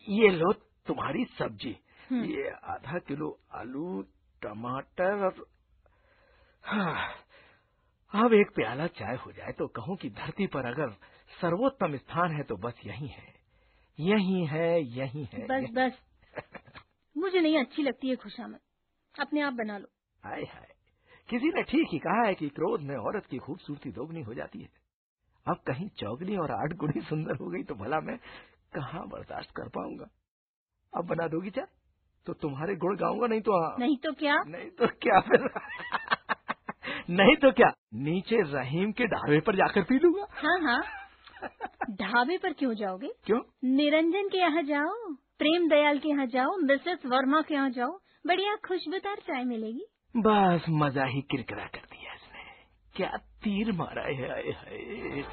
ये लो तुम्हारी सब्जी, ये आधा किलो आलू, टमाटर और हाँ, अब एक प्याला चाय हो जाए तो कहूँ कि धरती पर अगर सर्वोत्तम स्थान है तो बस यही है, यही है, यही है। बस बस मुझे नहीं अच्छी लगती है खुशामद, अपने आप बना लो। हाय हाय, किसी ने ठीक ही कहा है कि क्रोध में औरत की खूबसूरती दोगुनी हो जाती है। अब कहीं चौगनी और 8 गुनी सुंदर हो गई तो भला मैं कहाँ बर्दाश्त कर पाऊंगा। अब बना दोगी चाय तो तुम्हारे गुण गाऊंगा, नहीं तो नहीं तो क्या? नहीं तो क्या फिर नहीं तो क्या, नीचे रहीम के ढाबे पर जाकर पी लूंगा। हाँ हाँ, ढाबे पर क्यों जाओगे? क्यों? निरंजन के यहाँ जाओ, प्रेम दयाल के यहाँ जाओ, मिसेस वर्मा के यहाँ जाओ, बढ़िया खुशबूदार चाय मिलेगी। बस मजा ही किरकिरा कर दिया इसने, क्या तीर मारा है। हाय हाय।